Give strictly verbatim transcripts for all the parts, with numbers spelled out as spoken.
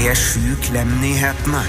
er sju Klem-nyhetene.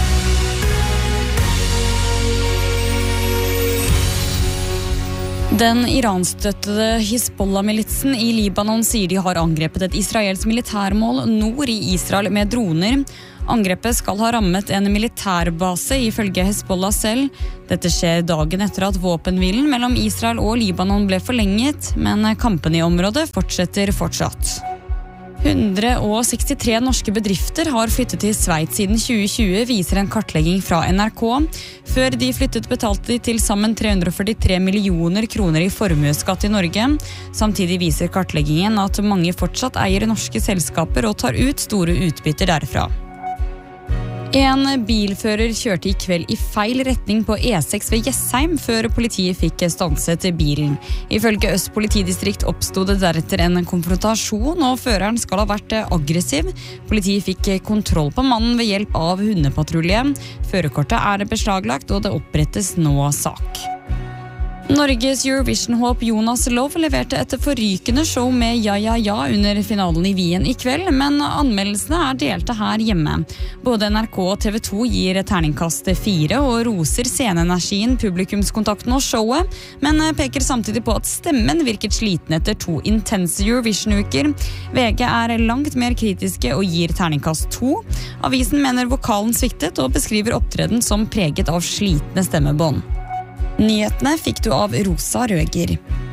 Den iranstøttede Hizbollah-militsen i Libanon sier de har angrepet et israelsk militærmål nord i Israel med droner. Angrepet skal ha rammet en militærbase ifølge Hezbollah selv. Dette skjer dagen etter at våpenhvilen mellom Israel og Libanon ble forlenget, men kampene i området fortsetter fortsatt. hundre sekstitre norske bedrifter har flyttet til Sveits siden tjue tjue, viser en kartlegging fra N R K. Før de flyttet betalte de til sammen tre hundre førtitre millioner kroner i formueskatt i Norge. Samtidig viser kartleggingen at mange fortsatt eier norske selskaper og tar ut store utbytter derfra. En bilfører kjørte i kveld i feil retning på E seks ved Jessheim før politiet fikk stanset bilen. Ifølge Øst politidistrikt oppstod det deretter en konfrontasjon, og føreren skal ha vært aggressiv. Politiet fikk kontroll på mannen ved hjelp av hundepatrulje. Førerkortet er beslaglagt, og det opprettes nå sak. Norges Eurovision-håp Jonas Love leverte et forrykende show med Ja Ja Ja under finalen i Wien i kveld, men anmeldelsene er delte her hjemme. Både N R K og T V to gir terningkast fire og roser sceneenergien, publikumskontakten og showet, men peker samtidig på at stemmen virket sliten etter to intense Eurovision-uker. V G er langt mer kritiske og gir terningkast to. Avisen mener vokalen sviktet og beskriver opptreden som preget av slitne stemmebånd. Nyhetene fikk du av Rosa Røger.